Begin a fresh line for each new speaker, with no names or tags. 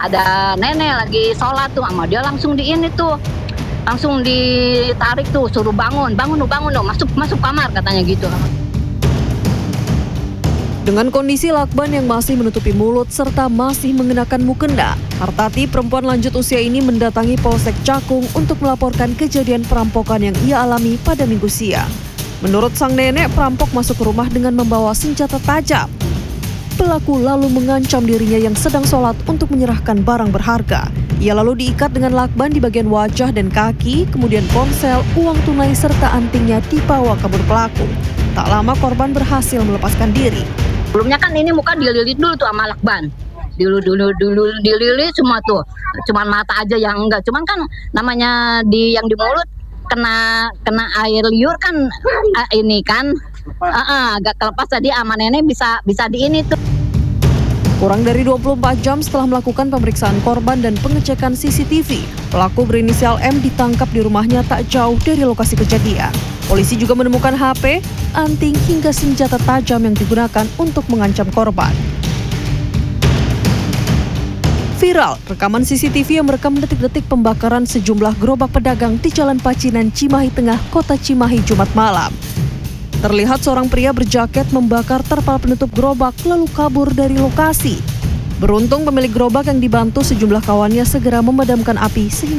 ada nenek lagi sholat tuh, sama dia langsung langsung ditarik tuh, suruh bangun dong, masuk kamar katanya gitu.
Dengan kondisi lakban yang masih menutupi mulut serta masih mengenakan mukena, Hartati, perempuan lanjut usia ini mendatangi Polsek Cakung untuk melaporkan kejadian perampokan yang ia alami pada Minggu siang. Menurut sang nenek, perampok masuk ke rumah dengan membawa senjata tajam. Pelaku lalu mengancam dirinya yang sedang sholat untuk menyerahkan barang berharga. Ia lalu diikat dengan lakban di bagian wajah dan kaki, kemudian ponsel, uang tunai serta antingnya dibawa kabur pelaku. Tak lama korban berhasil melepaskan diri.
Sebelumnya kan ini muka dililit dulu tuh sama lakban. Dulu dililit semua tuh. Cuman mata aja yang enggak. Cuman kan namanya yang di mulut kena air liur kan, ini kan agak kelepas, tadi sama nenek bisa di ini tuh.
Kurang dari 24 jam setelah melakukan pemeriksaan korban dan pengecekan CCTV, pelaku berinisial M ditangkap di rumahnya tak jauh dari lokasi kejadian. Polisi juga menemukan HP, anting hingga senjata tajam yang digunakan untuk mengancam korban. Viral, rekaman CCTV yang merekam detik-detik pembakaran sejumlah gerobak pedagang di Jalan Pacinan, Cimahi Tengah, Kota Cimahi, Jumat malam. Terlihat seorang pria berjaket membakar terpal penutup gerobak lalu kabur dari lokasi. Beruntung pemilik gerobak yang dibantu sejumlah kawannya segera memadamkan api sehingga